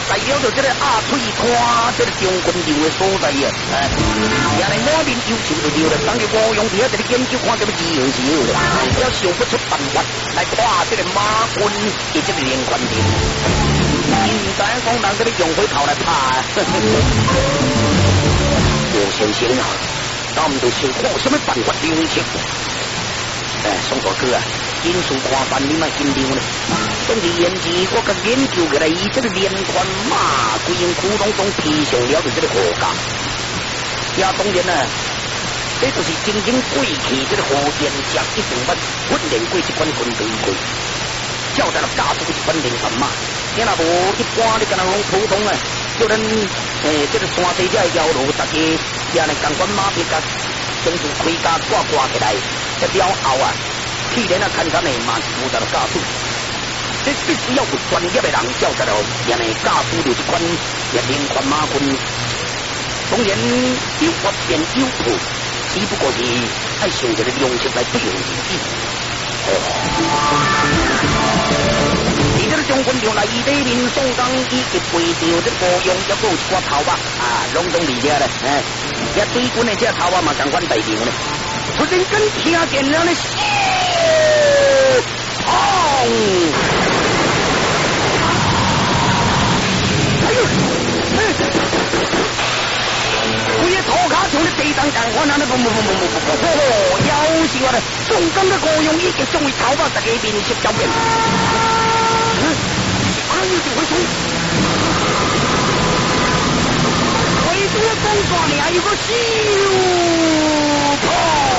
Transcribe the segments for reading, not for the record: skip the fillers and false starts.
代表着这个阿翠看这个中军流的所在啊，也来满面忧愁就流了。当日吴用伫遐这个研究看这个自由是有啦，要想不出办法来打这个马军的这个连环阵。因知影讲人这个用火炮来拍，吴先生啊，咱们就想看什么办法利用起。宋大哥啊，因事看办你莫紧张咧。总之言之，我甲研究起来，这个连环马规因窟窿中披上了的这个火架，也当然啊，这就是真正过去这个火焰将一定要训练过一款军队过，照在了加速一款连环马。你若无一般，你敢若讲普通啊，叫咱这个山西这条路，大家也来共款马匹甲身躯盔甲挂起来。这了后啊，气人啊，看看呢嘛是负责了驾驶，这必须要有专业的人照在了，也来驾驶着这款也连环马军。当然有发变有谱，只不过是爱想一个用心来对用而已。你这个将军场内底面宋刚以及背着这个用也有一挂头发啊，拢总伫遮咧，也对军的这头发嘛同款在场咧。突然间听见了咧，砰！哎呦，规个涂骹像咧地震共款啊！夭寿啊！宋刚的国用已经将伊头发大家面色照遍。哪有这回事？为多公耍你还有个小炮。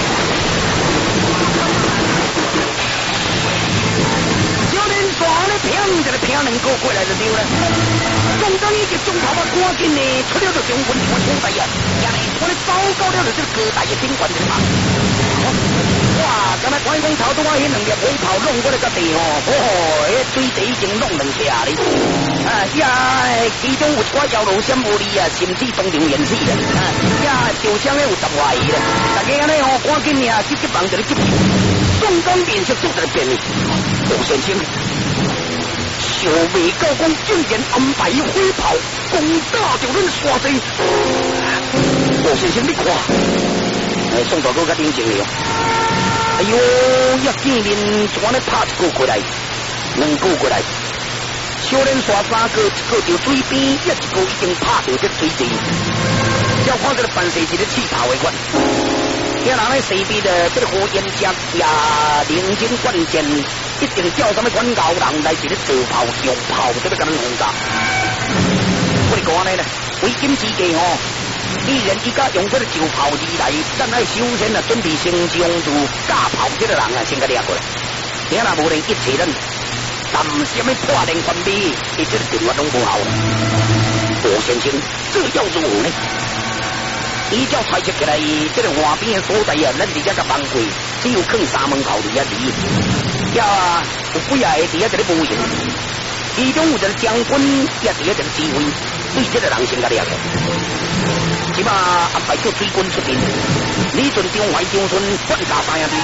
拼一个拼两个过来就对了。宋刚已经将头发赶紧的出了就将军场的所在啊，也来我咧走到了就这个高台的顶端的嘛。哇！刚才关公头拄啊，迄两粒火炮弄过来个地哦，迄水地已经弄两下哩。呀，其中有一寡摇路闪无力啊，甚至当场淹死啊。呀，受伤咧有10外个，大家安尼哦，赶紧呀，急忙就咧急救。宋刚面色做得变哩，吴先生。小未高公竟然安排火炮攻打着咱山西，吴先生你看，宋大哥较冷静了。哎呦，一见面全咧拍一个过来，两个过来，小连刷3个，一个就水边，一个已经拍到这水底，要看这个反射一个气泡的款。要人咧西边的这个火焰家也零件关键，一定叫什么款高人来一个造炮用炮，这个跟咱轰炸。我哋讲呢，为今之计吼，既然伊家用这个造炮而来，咱爱首先啊准备先将住架炮这个人啊先甲掠过来。听若无能一切咱谈什么破连环秘，伊这个电话拢无效。吴先生，这要如何呢？依照揣测起来，这个外边的所在啊，咱直接甲放过，只有放3门炮伫遐离。呀，有几下伫遐一个无形，其中有一个将军也伫遐一个指挥，对这个人先甲掠过。即马安排叫水军出面，李准、张怀、张顺管辖3兄弟。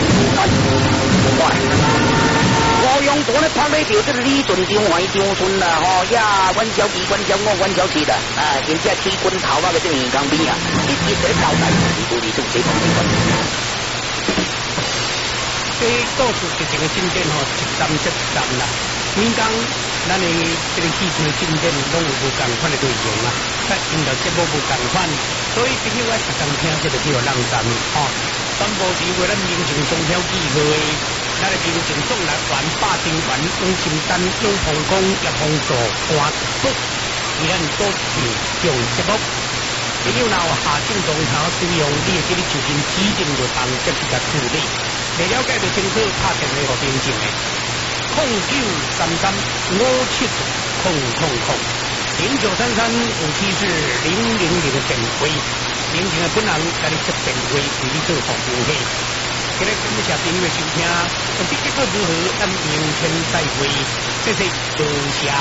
我用多咧拍咧着这个李准、张怀、张顺啦，吼呀，阮小弟、阮小五、阮小七啦，人家起军头啊个这耳江边啊，一直在交代，有理是这方面。这故事剧情的进展吼，一站接一站啦。每讲咱的这个戏剧的进展，拢有无共款的内容啊，甲因着节目无共款，所以朋友爱常常听这个叫做人站吼。全部是为咱民众中挑机会，咱的民众总来源、霸丁源、用心丹、用红光、叶红素、花福，以咱多是用节目。朋友若有下正动头使用，你会记得就近指定就当接去甲处理。未了解就清楚拍电话给民众的0933570000。0933570000的电话。民众的本人甲你接电话为你做服务的，今日感谢朋友的收听，不知结果如何，咱明天再会，谢谢，多谢。